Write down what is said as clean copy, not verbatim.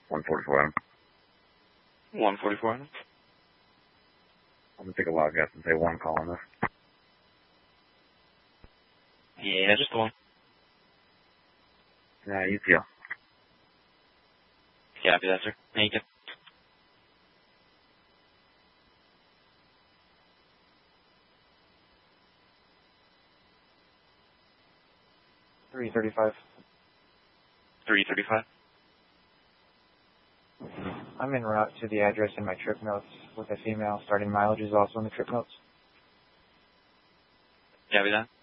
144. 144. I'm going to take a log guess and say one call on this. Yeah, just the one. Yeah, you too. Copy that, sir. Thank you. $335. 335. I'm en route to the address in my trip notes with a female. Starting mileage is also in the trip notes. Copy that.